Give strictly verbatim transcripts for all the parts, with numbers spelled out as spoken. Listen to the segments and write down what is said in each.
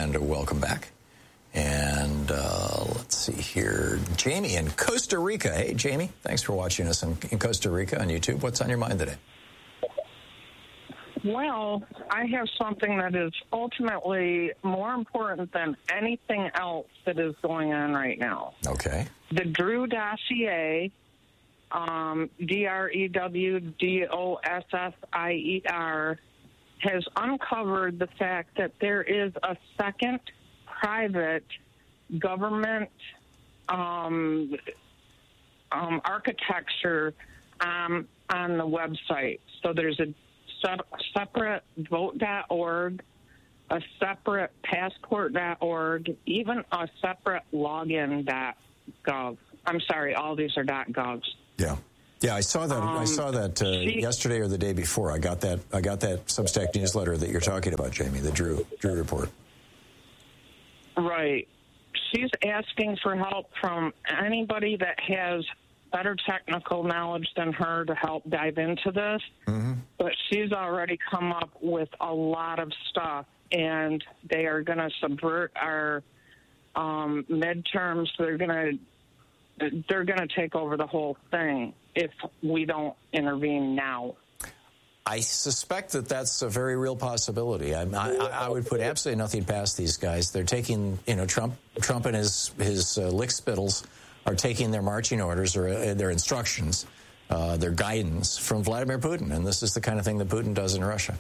and welcome back. And uh, let's see here. Jamie in Costa Rica. Hey, Jamie, thanks for watching us in, in Costa Rica on YouTube. What's on your mind today? Well, I have something that is ultimately more important than anything else that is going on right now. Okay. The Drew dossier, um, D R E W D O S S I E R, has uncovered the fact that there is a second private government um, um, architecture um, on the website. So there's a separate vote dot org, a separate passport dot org, even a separate login dot gov. I'm sorry, all these are .govs. Yeah, yeah. I saw that. Um, I saw that uh, she, yesterday or the day before. I got that. I got that Substack newsletter that you're talking about, Jamie. The Drew Drew report. Right. She's asking for help from anybody that has better technical knowledge than her to help dive into this. Mm-hmm. But she's already come up with a lot of stuff, and they are going to subvert our um, midterms. They're going to they're going to take over the whole thing if we don't intervene now. I suspect that that's a very real possibility. I, I, I would put absolutely nothing past these guys. They're taking, you know, Trump, Trump and his his uh, lick spittles are taking their marching orders or uh, their instructions, uh, their guidance from Vladimir Putin, and this is the kind of thing that Putin does in Russia.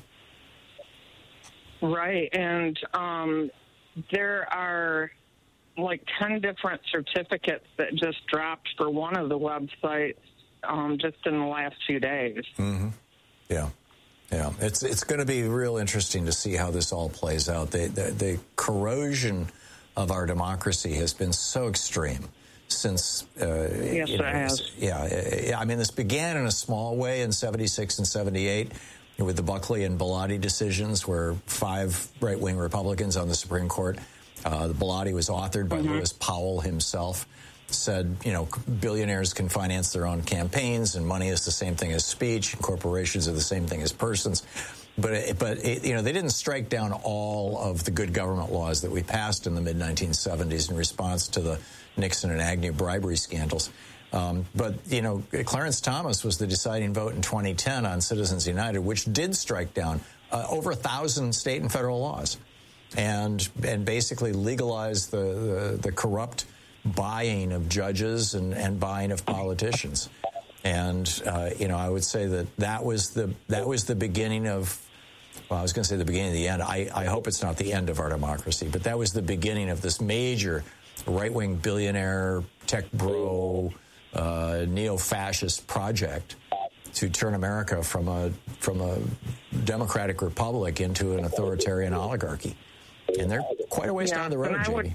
Right, and um, there are like ten different certificates that just dropped for one of the websites um, just in the last few days. Mm-hmm. Yeah, yeah. It's it's going to be real interesting to see how this all plays out. The, the, the corrosion of our democracy has been so extreme since. Uh, yes, you know, it has. Yeah, I mean, this began in a small way in seventy-six and seventy-eight with the Buckley and Bellotti decisions, where five right-wing Republicans on the Supreme Court. Uh, the Bellotti was authored by mm-hmm. Lewis Powell himself. Said, you know, billionaires can finance their own campaigns, and money is the same thing as speech, and corporations are the same thing as persons. But, it, but it, you know, they didn't strike down all of the good government laws that we passed in the mid nineteen seventies in response to the Nixon and Agnew bribery scandals. Um, but, you know, Clarence Thomas was the deciding vote in twenty ten on Citizens United, which did strike down uh, over a thousand state and federal laws and and basically legalized the, the, the corrupt buying of judges and, and buying of politicians. And, uh, you know, I would say that that was the that was the beginning of, well, I was going to say the beginning of the end. I, I hope it's not the end of our democracy, but that was the beginning of this major right-wing billionaire, tech bro, uh, neo-fascist project to turn America from a from a democratic republic into an authoritarian oligarchy. And they're quite a ways yeah, down the road, I Jamie. Would,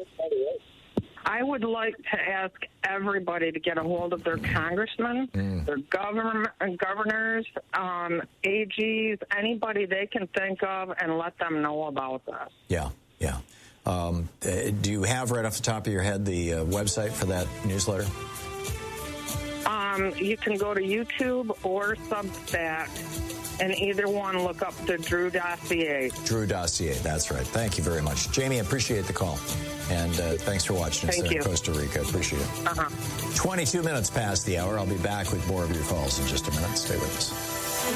I would like to ask everybody to get a hold of their congressmen, mm. their government, governors, um, A Gs, anybody they can think of, and let them know about this. Yeah, yeah. Um, uh, do you have right off the top of your head the uh, website for that newsletter? Um, you can go to YouTube or Substack, and either one look up the Drew dossier. Drew dossier, that's right. Thank you very much. Jamie, I appreciate the call. And uh, thanks for watching us in Costa Rica. Appreciate it. Uh-huh. twenty-two minutes past the hour. I'll be back with more of your calls in just a minute. Stay with us.